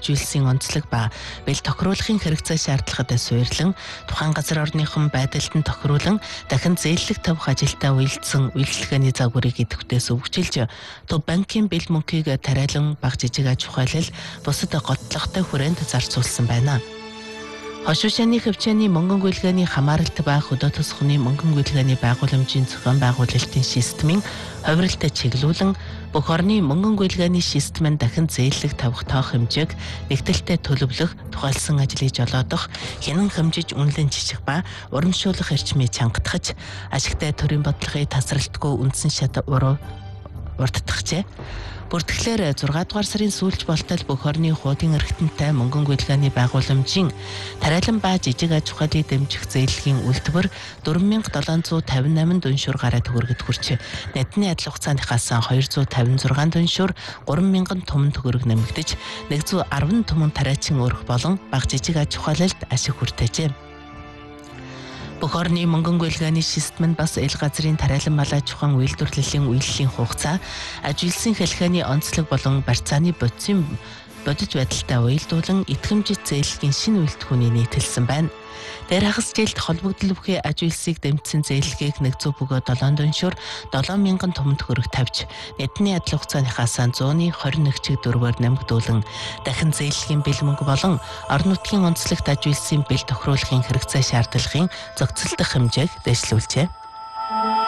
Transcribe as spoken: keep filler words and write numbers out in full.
аж үйлсийн онцлог ба бэл тохируулахын хэрэгцээ шаардлагатай суйрлан тухайн газар орныхон байдалд нь тохируулан дахин зээллэг тавих ажилдаа уялдсан үйлчлэгээний загварыг идэвхтээс өвгчилж төв банкын бэл мөнхийг тариалан баг жижиг аж ахуйлал бусад готлогтой хүрээнд зарцуулсан байна. Хошуушааны хөвчөөний мөнгөн гүйлгээний хамааралт ба хөдөө тосгоны мөнгөн гүйлгээний байгууламжийн зохион байгуулалтын системийн хувиралтай чиглүүлэн бүх орны мөнгөн гүйлгээний систем нь дахин зээллэг тавих тоох хэмжээг нэгдэлтэй төлөвлөх, тухайлсан ажлыг жолоодох, хянан хэмжиж үнэлэн жижиг ба урамшуулах эрчмийг чангатгаж, ашигтай төрийн бодлогыг тасралтгүй үндсэн шат уруу урддахжээ. Бүртгэлээр зургаадугаар сарын сүүлч болтол бүх орны хуудын эрхтэнтэй мөнгөн гүйлгээний байгууламжийн тариалан ба жижиг аж ахуйлыг дэмжих зээллийн үйлдвэр дөрвөн мянга долоон зуун тавин восемь дүншүр гараа төгрөгөд хүрч нийтний адил хугацааныхаас хоёр зуун тавин зургаан дүншүр гурван мянган түмэн төгрөг нэмэгдэж нэг зуун арван түмэн тариачин өрх болон бага жижиг аж ахуйлалд ашиг хүртэжээ. Бүх орны мөнгөн гүйлгээний систем нь бас ил газрын тариалан мал аж ахуйн үйлдвэрлэлийн үйллийн хугацаа, аж үйлсийн хэлхээний онцлог болон барьцааны бодисын бодит байдалтай уялдуулан итгэмжит зээллийн шинэ үйлдэлхүүний нийтэлсэн байна. Дээр хагас жилд холбогдол бүхий аж үйлсийг дэмжсэн зээллэгийг нэг зуун бөгөөд долоон дүншүр долоон мянган түмэн төгрөг тавьж нийтний адил хугацааныхаас зууны хорин нэг чиг дөрвөөр нэмэгдүүлэн дахин зээллэгийн бэл мөнгө болон орон нутгийн онцлогт аж үйлсийн бэл тохируулахын хэрэгцээ шаардлагын зохицолдох хэмжээг дэвшлүүлжээ.